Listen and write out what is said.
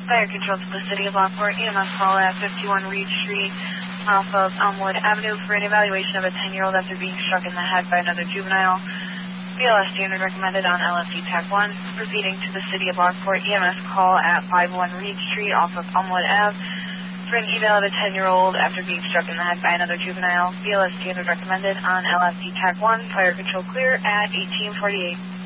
Fire control to the City of Lockport. EMS call at 51 Reed Street off of Elmwood Avenue for an evaluation of a 10-year-old after being struck in the head by another juvenile. BLS standard recommended on LFD TAC 1. Proceeding to the City of Lockport. EMS call at 51 Reed Street off of Elmwood Ave for an eval of a 10-year-old after being struck in the head by another juvenile. BLS standard recommended on LFD TAC 1. Fire control clear at 1848.